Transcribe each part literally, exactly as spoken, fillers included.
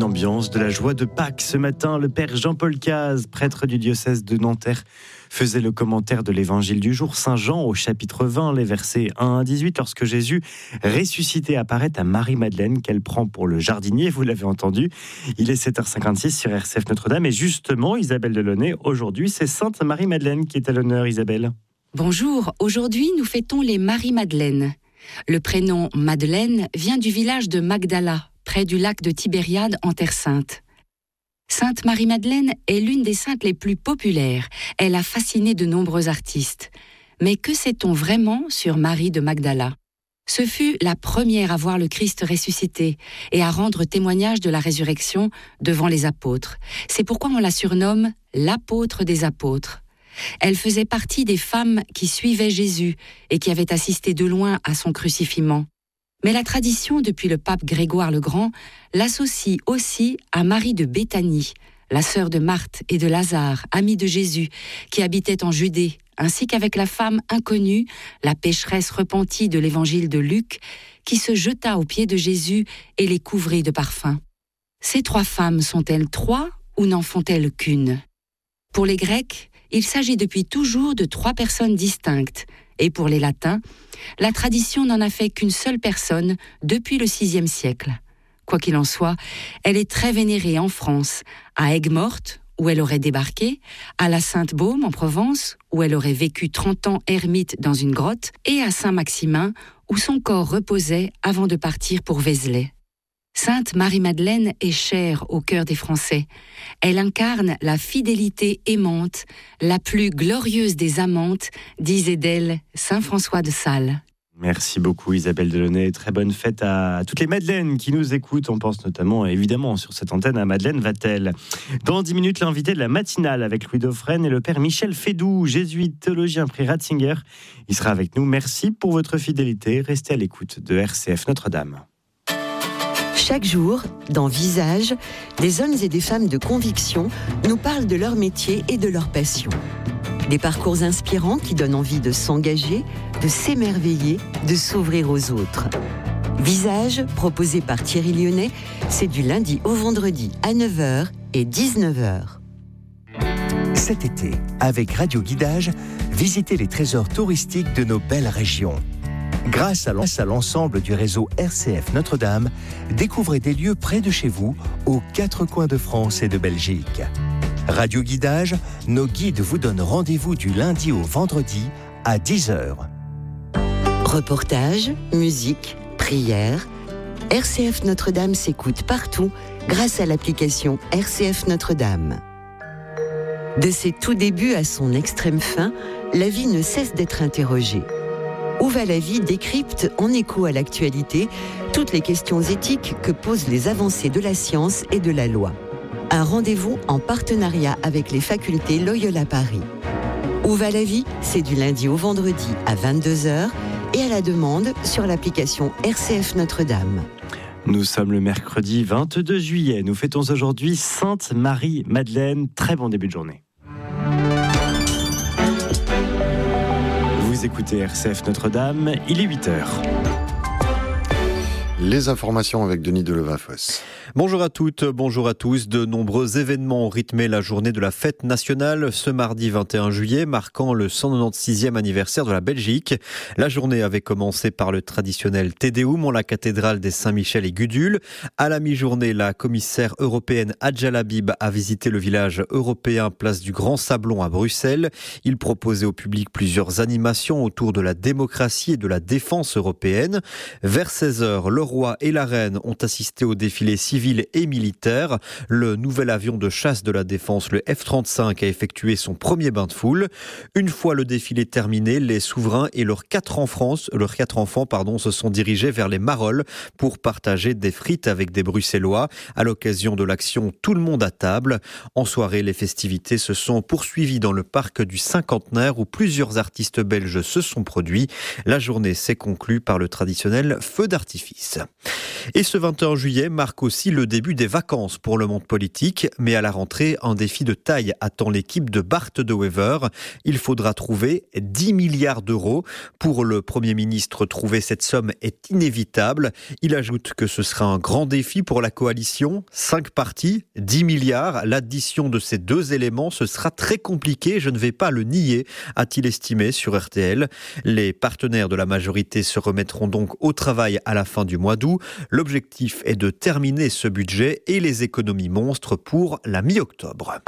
l'ambiance de la joie de Pâques. Ce matin, le père Jean-Paul Caz, prêtre du diocèse de Nanterre, faisait le commentaire de l'évangile du jour, Saint Jean, au chapitre vingt, les versets un à dix-huit, lorsque Jésus, ressuscité, apparaît à Marie-Madeleine, qu'elle prend pour le jardinier, vous l'avez entendu. Il est sept heures cinquante-six sur R C F Notre-Dame, et justement, Isabelle Delaunay, aujourd'hui, c'est Sainte Marie-Madeleine qui est à l'honneur, Isabelle. Bonjour, aujourd'hui, nous fêtons les Marie-Madeleine. Le prénom Madeleine vient du village de Magdala, près du lac de Tibériade en Terre Sainte. Sainte Marie-Madeleine est l'une des saintes les plus populaires. Elle a fasciné de nombreux artistes. Mais que sait-on vraiment sur Marie de Magdala ? Ce fut la première à voir le Christ ressuscité et à rendre témoignage de la résurrection devant les apôtres. C'est pourquoi on la surnomme l'apôtre des apôtres. Elle faisait partie des femmes qui suivaient Jésus et qui avaient assisté de loin à son crucifixion. Mais la tradition, depuis le pape Grégoire le Grand, l'associe aussi à Marie de Béthanie, la sœur de Marthe et de Lazare, amie de Jésus, qui habitait en Judée, ainsi qu'avec la femme inconnue, la pécheresse repentie de l'évangile de Luc, qui se jeta aux pieds de Jésus et les couvrit de parfums. Ces trois femmes sont-elles trois ou n'en font-elles qu'une ? Pour les Grecs, il s'agit depuis toujours de trois personnes distinctes, et pour les Latins, la tradition n'en a fait qu'une seule personne depuis le sixième siècle. Quoi qu'il en soit, elle est très vénérée en France, à Aigues-Mortes, où elle aurait débarqué, à la Sainte-Baume en Provence, où elle aurait vécu trente ans ermite dans une grotte, et à Saint-Maximin, où son corps reposait avant de partir pour Vézelay. Sainte Marie-Madeleine est chère au cœur des Français. Elle incarne la fidélité aimante, la plus glorieuse des amantes, disait d'elle saint François de Sales. Merci beaucoup Isabelle Delaunay. Très bonne fête à toutes les Madeleines qui nous écoutent. On pense notamment, évidemment, sur cette antenne à Madeleine Vatel. Dans dix minutes, l'invité de la matinale avec Louis Dauphren et le père Michel Fédoux, jésuite théologien prix Ratzinger. Il sera avec nous. Merci pour votre fidélité. Restez à l'écoute de R C F Notre-Dame. Chaque jour, dans Visage, des hommes et des femmes de conviction nous parlent de leur métier et de leur passion. Des parcours inspirants qui donnent envie de s'engager, de s'émerveiller, de s'ouvrir aux autres. Visage, proposé par Thierry Lyonnais, c'est du lundi au vendredi à neuf heures et dix-neuf heures. Cet été, avec Radio Guidage, visitez les trésors touristiques de nos belles régions. Grâce à l'ensemble du réseau R C F Notre-Dame, découvrez des lieux près de chez vous, aux quatre coins de France et de Belgique. Radio Guidage, nos guides vous donnent rendez-vous du lundi au vendredi à dix heures. Reportages, musique, prières, R C F Notre-Dame s'écoute partout grâce à l'application R C F Notre-Dame. De ses tout débuts à son extrême fin, la vie ne cesse d'être interrogée. Où va la vie décrypte, en écho à l'actualité, toutes les questions éthiques que posent les avancées de la science et de la loi. Un rendez-vous en partenariat avec les facultés Loyola Paris. Où va la vie ? C'est du lundi au vendredi à vingt-deux heures et à la demande sur l'application R C F Notre-Dame. Nous sommes le mercredi vingt-deux juillet. Nous fêtons aujourd'hui Sainte Marie-Madeleine. Très bon début de journée. Vous écoutez R C F Notre-Dame, il est huit heures. Les informations avec Denis Delevafosse. Bonjour à toutes, bonjour à tous. De nombreux événements ont rythmé la journée de la fête nationale ce mardi vingt et un juillet, marquant le cent quatre-vingt-dixième anniversaire de la Belgique. La journée avait commencé par le traditionnel Te Deum en la cathédrale des Saint-Michel et Gudule. À la mi-journée, la commissaire européenne Adja Labib a visité le village européen place du Grand Sablon à Bruxelles. Il proposait au public plusieurs animations autour de la démocratie et de la défense européenne. Vers seize heures, le roi et la reine ont assisté au défilé civil et militaire. Le nouvel avion de chasse de la défense, le F trente-cinq, a effectué son premier bain de foule. Une fois le défilé terminé, les souverains et leurs quatre enfants, leurs quatre enfants pardon, se sont dirigés vers les Marolles pour partager des frites avec des Bruxellois à l'occasion de l'action Tout le monde à table. En soirée, les festivités se sont poursuivies dans le parc du Cinquantenaire où plusieurs artistes belges se sont produits. La journée s'est conclue par le traditionnel feu d'artifice. huit. Et ce vingt et un juillet marque aussi le début des vacances pour le monde politique, mais à la rentrée, un défi de taille attend l'équipe de Bart De Wever. Il faudra trouver dix milliards d'euros. Pour le Premier ministre, trouver cette somme est inévitable. Il ajoute que ce sera un grand défi pour la coalition. Cinq partis, dix milliards. L'addition de ces deux éléments, ce sera très compliqué, je ne vais pas le nier, a-t-il estimé sur R T L. Les partenaires de la majorité se remettront donc au travail à la fin du mois d'août. L'objectif est de terminer ce budget et les économies monstres pour la mi-octobre.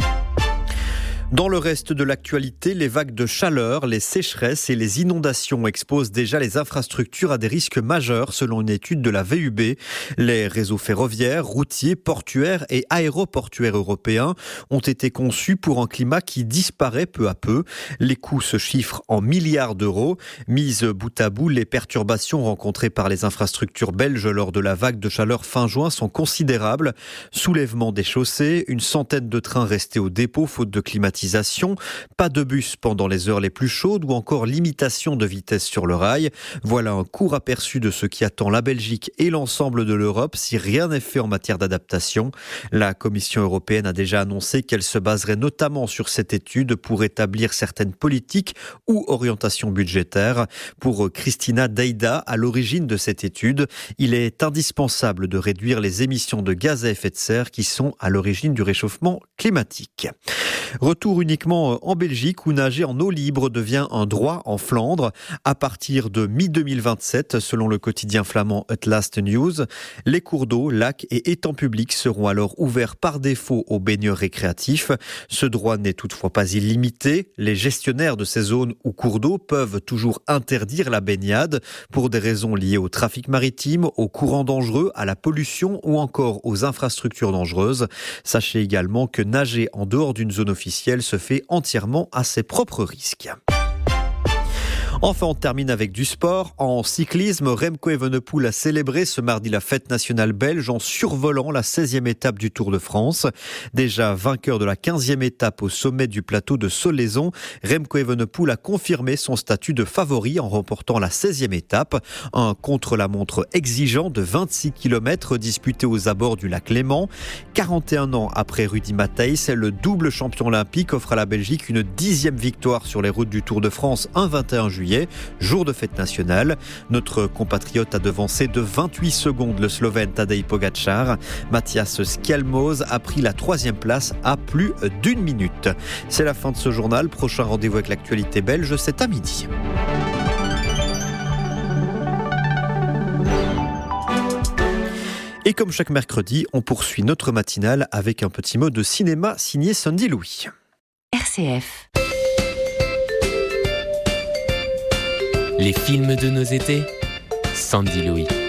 Dans le reste de l'actualité, les vagues de chaleur, les sécheresses et les inondations exposent déjà les infrastructures à des risques majeurs selon une étude de la V U B. Les réseaux ferroviaires, routiers, portuaires et aéroportuaires européens ont été conçus pour un climat qui disparaît peu à peu. Les coûts se chiffrent en milliards d'euros. Mises bout à bout, les perturbations rencontrées par les infrastructures belges lors de la vague de chaleur fin juin sont considérables. Soulèvement des chaussées, une centaine de trains restés au dépôt faute de climatisation. Pas de bus pendant les heures les plus chaudes ou encore limitation de vitesse sur le rail. Voilà un court aperçu de ce qui attend la Belgique et l'ensemble de l'Europe si rien n'est fait en matière d'adaptation. La Commission européenne a déjà annoncé qu'elle se baserait notamment sur cette étude pour établir certaines politiques ou orientations budgétaires. Pour Christina Deida, à l'origine de cette étude, il est indispensable de réduire les émissions de gaz à effet de serre qui sont à l'origine du réchauffement climatique. Retour uniquement en Belgique où nager en eau libre devient un droit en Flandre. À partir de mi deux mille vingt-sept, selon le quotidien flamand Het Laatste Nieuws, les cours d'eau, lacs et étangs publics seront alors ouverts par défaut aux baigneurs récréatifs. Ce droit n'est toutefois pas illimité. Les gestionnaires de ces zones ou cours d'eau peuvent toujours interdire la baignade pour des raisons liées au trafic maritime, aux courants dangereux, à la pollution ou encore aux infrastructures dangereuses. Sachez également que nager en dehors d'une zone officielle se fait entièrement à ses propres risques. Enfin, on termine avec du sport. En cyclisme, Remco Evenepoel a célébré ce mardi la fête nationale belge en survolant la seizième étape du Tour de France. Déjà vainqueur de la quinzième étape au sommet du plateau de Solaizon, Remco Evenepoel a confirmé son statut de favori en remportant la seizième étape. Un contre-la-montre exigeant de vingt-six kilomètres disputé aux abords du lac Léman. quarante et un ans après Rudy Matthijs, le double champion olympique offre à la Belgique une dixième victoire sur les routes du Tour de France un vingt et un juillet. Jour de fête nationale. Notre compatriote a devancé de vingt-huit secondes le Slovène Tadej Pogačar. Matthias Skjelmose a pris la troisième place à plus d'une minute. C'est la fin de ce journal. Prochain rendez-vous avec l'actualité belge, c'est à midi. Et comme chaque mercredi, on poursuit notre matinale avec un petit mot de cinéma signé Sandy Louis. R C F. Les films de nos étés, Sandy Louis.